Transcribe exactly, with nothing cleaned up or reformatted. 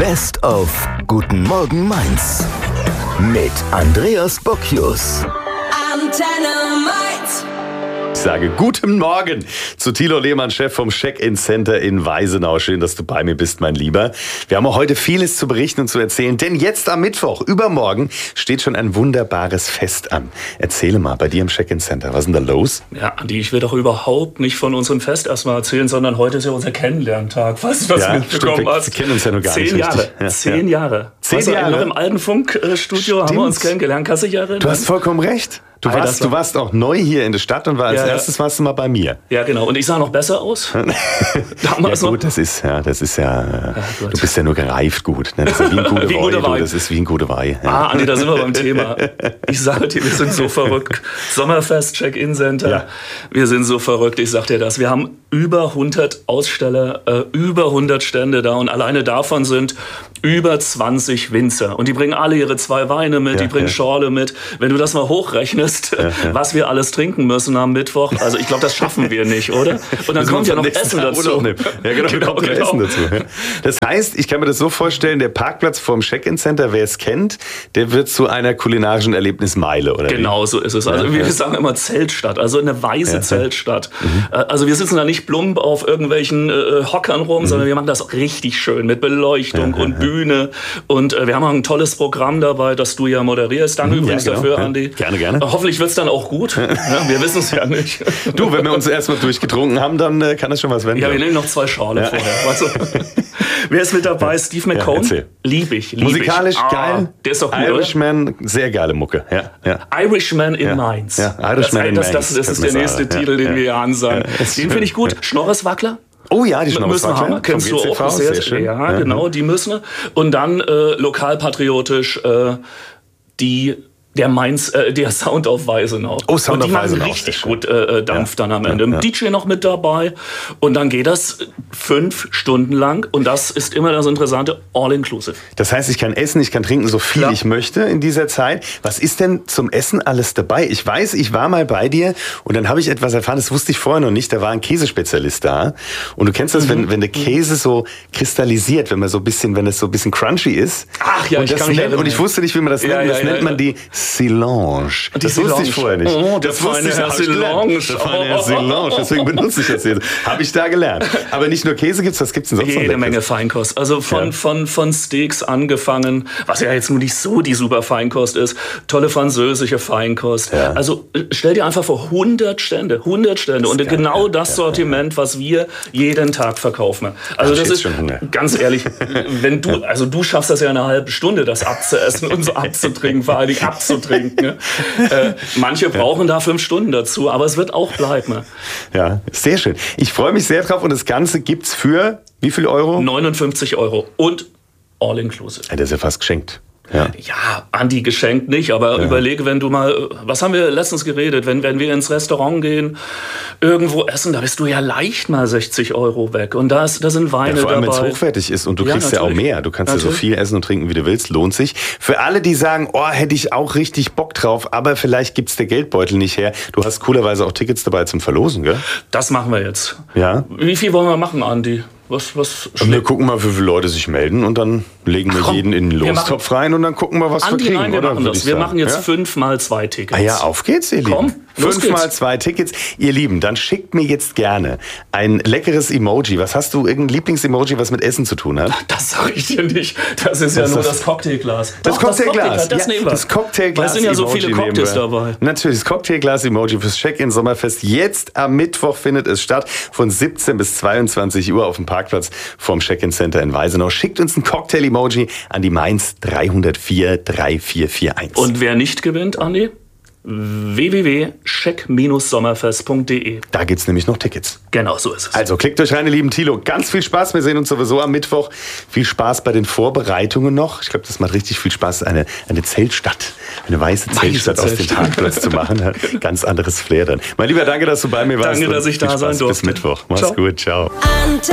Best of Guten Morgen Mainz mit Andreas Bocchius. Antenne Mainz. Ich sage guten Morgen zu Thilo Lehmann, Chef vom Check-in-Center in Weisenau. Schön, dass du bei mir bist, mein Lieber. Wir haben auch heute vieles zu berichten und zu erzählen, denn jetzt am Mittwoch, übermorgen, steht schon ein wunderbares Fest an. Erzähle mal, bei dir im Check-in-Center, was ist denn da los? Ja, Andi, ich will doch überhaupt nicht von unserem Fest erstmal erzählen, sondern heute ist ja unser Kennenlerntag. Weißt du, was Ja, du mitbekommen stimmt, wir hast? kennen uns ja noch gar Zehn nicht Jahre. richtig. Ja, Zehn ja. Jahre. Zehn weißt du, Jahre? Noch im alten Funkstudio haben wir uns kennengelernt. Kannst du dich erinnern? Du hast vollkommen recht. Du Alter, warst, du warst auch neu hier in der Stadt und war als Ja, ja. erstes warst du mal bei mir. Ja, genau. Und ich sah noch besser aus. Damals Ja noch. gut, das ist ja, das ist ja, gut. du bist ja nur gereift gut. Ne? Das ist ja wie ein guter Wie ein Wein. guter Du, Wein. das ist wie ein guter Wein. Ja. Ah, Andi, da sind wir beim Thema. Ich sage dir, wir sind so verrückt. Sommerfest, Check-in-Center. Ja. Wir sind so verrückt, ich sag dir das. Wir haben über hundert Aussteller, äh, über hundert Stände da und alleine davon sind über zwanzig Winzer. Und die bringen alle ihre zwei Weine mit, Ja, die bringen ja. Schorle mit. Wenn du das mal hochrechnest, ja. was wir alles trinken müssen am Mittwoch, also ich glaube, das schaffen wir nicht, oder? Und dann kommt ja noch Essen dazu. Ja, genau, genau, kommt genau. Essen dazu. Das heißt, ich kann mir das so vorstellen, der Parkplatz vorm Check-in-Center, wer es kennt, der wird zu einer kulinarischen Erlebnismeile, oder Genau wie? so ist es. Also Ja, wir ja. sagen immer Zeltstadt, also eine weiße Ja. Zeltstadt. Mhm. Also wir sitzen da nicht plump auf irgendwelchen äh, Hockern rum, mhm. sondern wir machen das auch richtig schön mit Beleuchtung Ja, und ja. Bühne. Und äh, wir haben auch ein tolles Programm dabei, das du ja moderierst. Danke Mhm, übrigens ja, genau. dafür, Ja. Andi. Gerne, gerne. Äh, hoffentlich wird's dann auch gut. Ja, wir wissen es ja nicht. Du, wenn wir uns erstmal durchgetrunken haben, dann äh, kann das schon was werden. Ja, wir nehmen noch zwei Schale Ja. vorher. Weißt du? Wer ist mit dabei? Steve Ja, McCone? erzähl. Lieb ich, lieb Musikalisch ich. Ah, geil. Der ist doch gut, oder? Irishman, sehr geile Mucke. Ja, ja. Irishman in Ja. Mainz. Ja, Irishman das, in das, Mainz, das, das ist könnte der man nächste sagen. Titel, Ja, den ja. wir hier ansagen. Ja, ist Den schön. finde ich gut. Ja. Schnorreswackler. Oh ja, die Müssen Schnorreswackler Hammer, kennst du vom G C V, auch sehr, sehr schön. Ja, genau, die müssen. Und dann äh, lokalpatriotisch äh, die der Mainz, äh, der Sound auf Weisenau. Oh, Sound und die auf Weisenau, machen richtig sehr schön. gut äh, Dampf Ja. dann am Ende. Ja, ja. Ein D J noch mit dabei und dann geht das fünf Stunden lang und das ist immer das Interessante, all inclusive. Das heißt, ich kann essen, ich kann trinken, so viel Klar. ich möchte in dieser Zeit. Was ist denn zum Essen alles dabei? Ich weiß, ich war mal bei dir und dann habe ich etwas erfahren, das wusste ich vorher noch nicht. Da war ein Käsespezialist da. Und du kennst das, Mhm. wenn, wenn der Käse so kristallisiert, wenn man so ein bisschen, wenn es so ein bisschen crunchy ist. Ach ja, und ich das kann mich nennt, erinnern. Und ich wusste nicht, wie man das Ja, nennt. ja, Das ja, nennt ja. man die Silonge. Die Das wusste ich Silonge. vorher nicht. Oh, der das wusste feine ich, Herr hab ich gelernt. Silonge. Der feine Herr Silonge. Deswegen benutze ich das jetzt. Habe ich da gelernt. Aber nicht nur Käse gibt's, was gibt's denn sonst noch? Jede Leckeres? Menge Feinkost. Also von, Ja. von, von Steaks angefangen, was ja jetzt nur nicht so die super Feinkost ist. Tolle französische Feinkost. Ja. Also äh, stell dir einfach vor, hundert Stände. hundert Stände. Und geil, genau ja. das Ja, Sortiment, was wir jeden Tag verkaufen. Also ich das jetzt ist, schon Hunger. ganz ehrlich, wenn du, also du schaffst das ja in einer halben Stunde, das abzuessen und so abzutrinken, vor allem abzutrinken. Ne? Äh, manche brauchen da fünf Stunden dazu, aber es wird auch bleiben. Ja, sehr schön. Ich freue mich sehr drauf und das Ganze gibt's für wie viel Euro? neunundfünfzig Euro und all inclusive. Ja, das ist ja fast geschenkt. Ja. Ja, Andi geschenkt nicht, aber Ja. überlege, wenn du mal, was haben wir letztens geredet, wenn, wenn wir ins Restaurant gehen, irgendwo essen, da bist du ja leicht mal sechzig Euro weg. Und da, ist, da sind Weine Ja, vor allem, wenn es dabei. hochwertig ist und du Ja, kriegst ja auch natürlich. mehr. Du kannst ja so Natürlich. viel essen und trinken, wie du willst. Lohnt sich. Für alle, die sagen, oh, hätte ich auch richtig Bock drauf, aber vielleicht gibt's der Geldbeutel nicht her. Du hast coolerweise auch Tickets dabei zum Verlosen, gell? Das machen wir jetzt. Ja. Wie viel wollen wir machen, Andi? Was, was Und wir gucken mal, wie viele Leute sich melden und dann legen wir Ach, komm, jeden in den wir Lostopf rein und dann gucken wir, was Andi, wir kriegen, nein, wir oder? machen Würde das. ich Wir sagen. machen jetzt Ja? fünf mal zwei Tickets. Ah ja, auf geht's, ihr Komm, Lieben. los Fünf mal geht's. zwei Tickets. Ihr Lieben, dann schickt mir jetzt gerne ein leckeres Emoji. Was hast du, irgendein Lieblings-Emoji, was mit Essen zu tun hat? Das sage ich dir nicht. Das ist ja Was ist nur das? das Cocktailglas. Das Doch, Cocktailglas. Das, nehmen wir. Das Cocktailglas. Weil es sind ja so viele Emoji Cocktails nehmen wir. dabei. Natürlich, das Cocktailglas-Emoji fürs Check-in-Sommerfest. Jetzt am Mittwoch findet es statt. Von siebzehn bis zweiundzwanzig Uhr auf dem Parkplatz vom Check-in-Center in Weisenau. Schickt uns ein Cocktail-Emoji an die Mainz drei null vier drei vier vier eins. Und wer nicht gewinnt, Andi? w w w punkt check sommerfest punkt d e. Da gibt's nämlich noch Tickets. Genau, so ist es. Also klickt euch rein, ihr lieben Thilo. Ganz viel Spaß. Wir sehen uns sowieso am Mittwoch. Viel Spaß bei den Vorbereitungen noch. Ich glaube, das macht richtig viel Spaß, eine, eine Zeltstadt, eine weiße Zeltstadt aus dem Zeltstadt. Parkplatz zu machen. Ganz anderes Flair dann. Mein Lieber, danke, dass du bei mir warst. Danke, und dass ich viel da sein Spaß. durfte. Bis Mittwoch. Mach's Ciao. gut. Ciao. Antenne